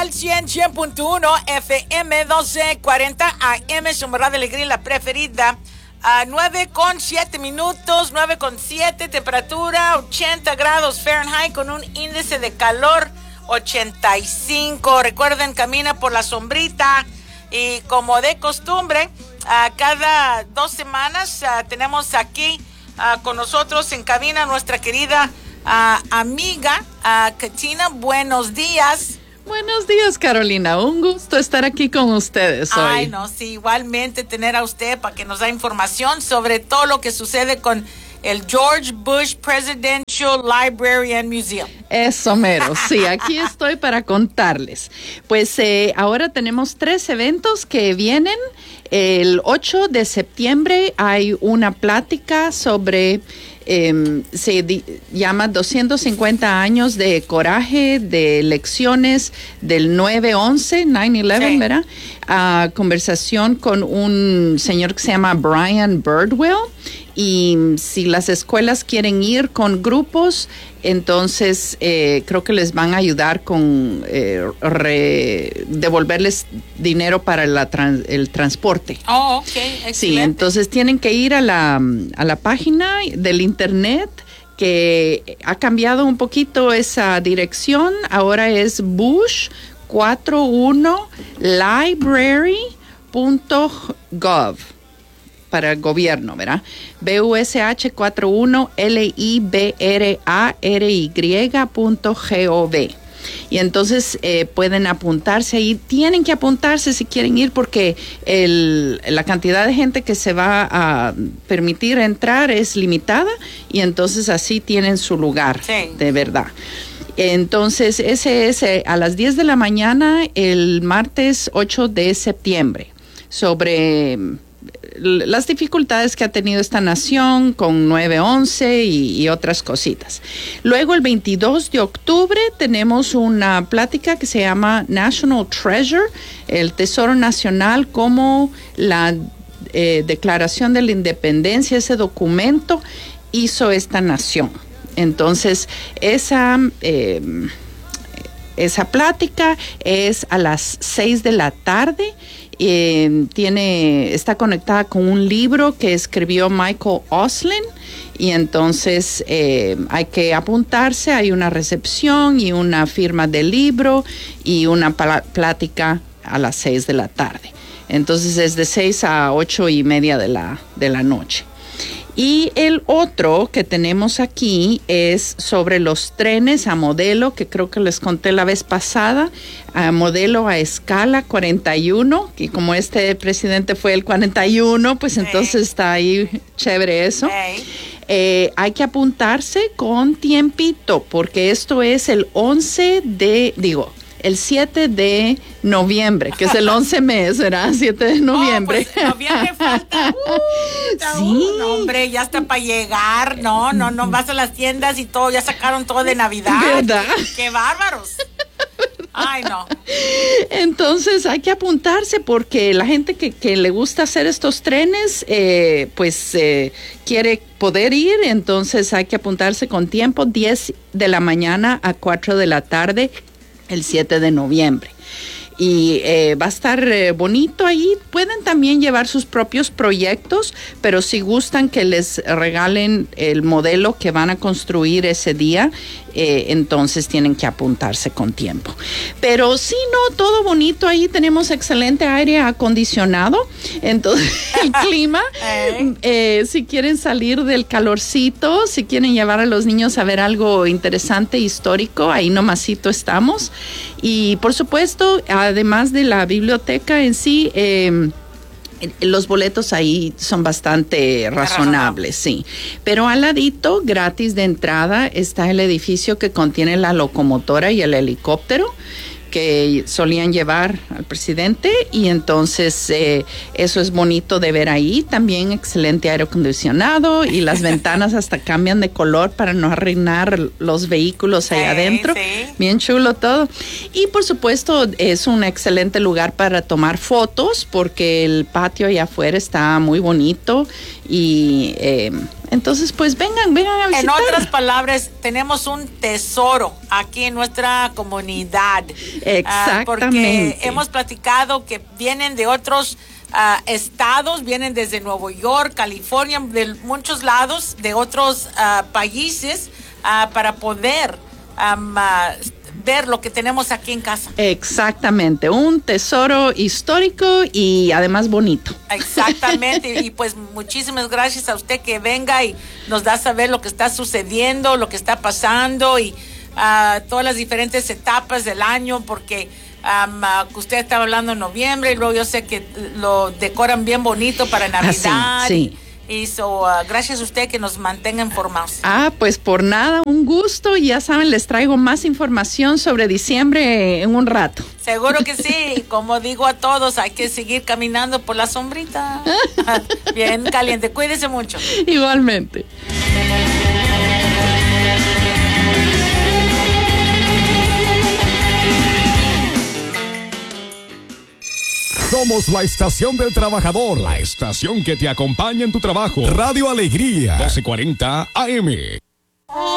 el 100.1 FM 1240 AM, su morada de alegría, la preferida. 9:07, 9:07, temperatura 80 grados Fahrenheit con un índice de calor 85. Recuerden, camina por la sombrita y como de costumbre, cada 2 semanas tenemos aquí con nosotros en cabina nuestra querida amiga Katina. Buenos días. Buenos días, Carolina. Un gusto estar aquí con ustedes hoy. Ay, no, sí, igualmente tener a usted para que nos da información sobre todo lo que sucede con el George Bush Presidential Library and Museum. Eso mero, sí, aquí estoy para contarles. Pues ahora tenemos 3 eventos que vienen. El 8 de septiembre hay una plática sobre... llama 250 años de coraje, de lecciones del 9/11, sí. ¿verdad? Conversación con un señor que se llama Brian Birdwell. Y si las escuelas quieren ir con grupos, entonces creo que les van a ayudar con devolverles dinero para el transporte. Oh, ok, excelente. Sí, entonces tienen que ir a la página del internet, que ha cambiado un poquito esa dirección. Ahora es bush41library.gov. para el gobierno, ¿verdad? bush41library.gov. Y entonces pueden apuntarse ahí. Tienen que apuntarse si quieren ir porque la cantidad de gente que se va a permitir entrar es limitada y entonces así tienen su lugar, sí. De verdad. Entonces ese es a las 10 de la mañana el martes 8 de septiembre sobre... las dificultades que ha tenido esta nación con 9/11 y otras cositas. Luego, el 22 de octubre, tenemos una plática que se llama National Treasure, el Tesoro Nacional, como la Declaración de la Independencia, ese documento hizo esta nación. Entonces, esa plática es a las 6 de la tarde. Está conectada con un libro que escribió Michael Oslin y entonces hay que apuntarse. Hay una recepción y una firma del libro y una plática a las 6 de la tarde. Entonces es de 6 a 8:30 de la noche. Y el otro que tenemos aquí es sobre los trenes a modelo, que creo que les conté la vez pasada, a modelo a escala 41, y como este presidente fue el 41, pues entonces está ahí chévere eso. Hay que apuntarse con tiempito, porque esto es el 7 de noviembre, que es el 11 mes, ¿verdad? 7 de noviembre. Pues noviembre falta. Sí. No, hombre, ya está para llegar. No, vas a las tiendas y todo, ya sacaron todo de Navidad. ¿Verdad? ¡Qué bárbaros! Ay, no. Entonces hay que apuntarse porque la gente que le gusta hacer estos trenes, quiere poder ir, entonces hay que apuntarse con tiempo, 10 de la mañana a 4 de la tarde, el 7 de noviembre. Y va a estar bonito ahí. Pueden también llevar sus propios proyectos, pero si gustan que les regalen el modelo que van a construir ese día, entonces tienen que apuntarse con tiempo. Pero sí, no, todo bonito ahí. Tenemos excelente aire acondicionado. Entonces, el clima, si quieren salir del calorcito, si quieren llevar a los niños a ver algo interesante, histórico, ahí nomasito estamos. Y por supuesto, además de la biblioteca en sí, los boletos ahí son bastante razonables, sí. Pero al ladito, gratis de entrada, está el edificio que contiene la locomotora y el helicóptero que solían llevar al presidente, y entonces eso es bonito de ver ahí. También excelente aire acondicionado y las ventanas hasta cambian de color para no arruinar los vehículos ahí adentro. Sí. Bien chulo todo. Y por supuesto es un excelente lugar para tomar fotos porque el patio allá afuera está muy bonito Y entonces, pues vengan a visitar. En otras palabras, tenemos un tesoro aquí en nuestra comunidad. Exactamente. Porque hemos platicado que vienen de otros estados, vienen desde Nueva York, California, de muchos lados, de otros países, para poder ver lo que tenemos aquí en casa. Exactamente, un tesoro histórico y además bonito. Exactamente, y pues muchísimas gracias a usted que venga y nos da a saber lo que está sucediendo, lo que está pasando y todas las diferentes etapas del año, porque usted estaba hablando en noviembre y luego yo sé que lo decoran bien bonito para Navidad. Sí. Y gracias a usted que nos mantenga informados. Pues por nada, un gusto. Y ya saben, les traigo más información sobre diciembre en un rato. Seguro que sí. Como digo a todos, hay que seguir caminando por la sombrita. Bien caliente. Cuídese mucho. Igualmente. Somos la estación del trabajador, la estación que te acompaña en tu trabajo. Radio Alegría, 1240 AM.